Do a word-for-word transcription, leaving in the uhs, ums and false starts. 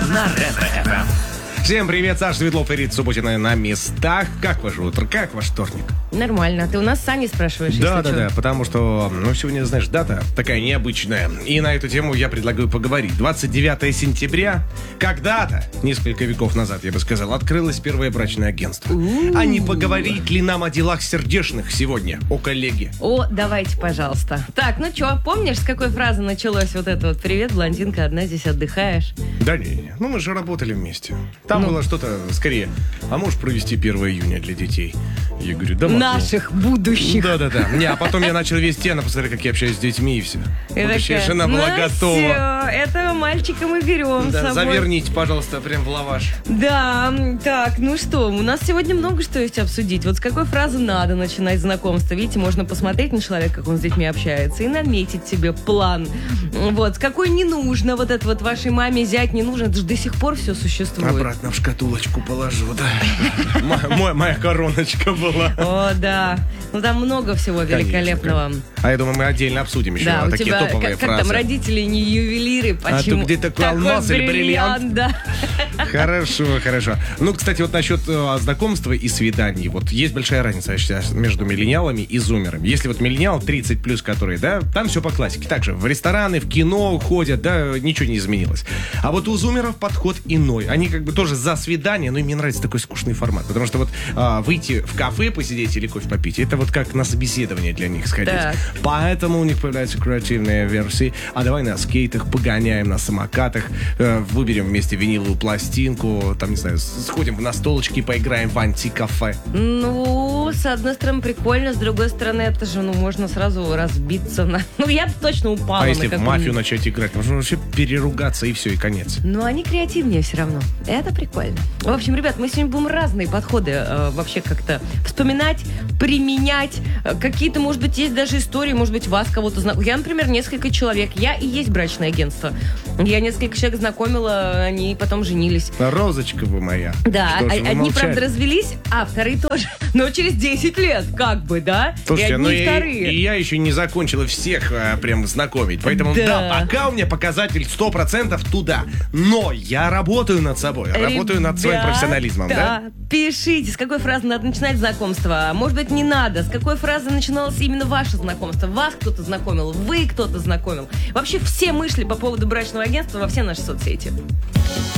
на Ретро-ФМ. Всем привет, Саша Светлов и Рит Субботина на местах. Как ваше утро? Как ваш вторник? Нормально. Ты у нас с Саней спрашиваешь? Да, да, что? да, потому что, ну, сегодня, знаешь, дата такая необычная. И на эту тему я предлагаю поговорить. двадцать девятого сентября, когда-то, несколько веков назад, я бы сказал, открылось первое брачное агентство. У-у-у. А не поговорить ли нам о делах сердечных сегодня, о коллеге? О, давайте, пожалуйста. Так, ну что, помнишь, с какой фразы началось вот это вот «Привет, блондинка, одна здесь отдыхаешь»? Да не, не, ну мы же работали вместе. Там Ну. было что-то скорее, а можешь провести первое июня для детей? Я говорю, да могу. Наших будущих. Да-да-да. Не, а потом я начал вести, она посмотри, как я общаюсь с детьми и все. И Будущая такая, жена была ну готова. Все, это мальчика мы берем с Да, собой. заверните, пожалуйста, прям в лаваш. Да, так, ну что, у нас сегодня много что есть обсудить. Вот с какой фразы надо начинать знакомство? Видите, можно посмотреть на человека, как он с детьми общается, и наметить себе план. Вот, с какой не нужно, вот это вот вашей маме зять не нужно, это же до сих пор все существует. Обратно в шкатулочку положу, да. Мо- мо- Моя короночка была. О, да. Ну там много всего великолепного. Конечно. А я думаю, мы отдельно обсудим еще Да, у такие тебя, топовые как, как фразы. там, родители не ювелиры, А почему? то где такой алмаз или бриллиант? Да. Хорошо, хорошо. Ну, кстати, вот насчет э, знакомства и свиданий. Вот есть большая разница, я считаю, между миллениалами и зумерами. Если вот миллениал тридцать плюс, которые, да, там все по классике. Также в рестораны, в кино ходят, да, ничего не изменилось. А вот у зумеров подход иной. Они как бы тоже за свидание, но им не нравится такой скучный формат. Потому что вот а, выйти в кафе, посидеть или кофе попить, это вот как на собеседование для них сходить. Так. Поэтому у них появляются креативные версии. А давай на скейтах погоняем, на самокатах, э, выберем вместе виниловую пластинку, там, не знаю, сходим в настолочки и поиграем в антикафе. Ну, с одной стороны, прикольно, с другой стороны, это же, ну, можно сразу разбиться на... Ну, я бы точно упала А на если в какую-нибудь. мафию начать играть, можно вообще переругаться и все, и конец. Но они креативнее все равно. Это прикольно. В общем, ребят, мы сегодня будем разные подходы э, вообще как-то вспоминать, применять. Э, какие-то, может быть, есть даже истории, может быть, вас кого-то знакомы. Я, например, несколько человек. Я и есть брачное агентство. Я несколько человек знакомила, они потом женились. Розочка вы моя. Да, Что ж а- вы одни, молчали? правда, развелись, а вторые тоже. Но через десять лет, как бы, да? Слушайте, и одни, ну и и, вторые. и я еще не закончила всех а, прям знакомить. Поэтому да. Да. пока у меня показатель сто процентов туда. Но я работаю над собой, работаю над своим Ребята, профессионализмом, да? Пишите, с какой фразы надо начинать знакомство. Может быть, не надо. С какой фразы начиналось именно ваше знакомство. Вас кто-то знакомил, вы кто-то знакомил. Вообще все мы шли по поводу брачного агентства во все наши соцсети.